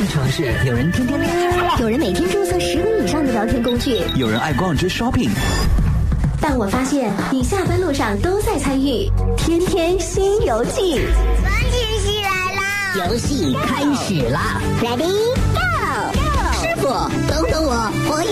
城市，有人天天练， 有人每天注册10个以上的聊天工具， 有人爱逛街 shopping。 但我发现你下班路上都在参与天天新游记。 关键戏来啦！ 游戏开始啦 Ready go！ 师傅， 等等我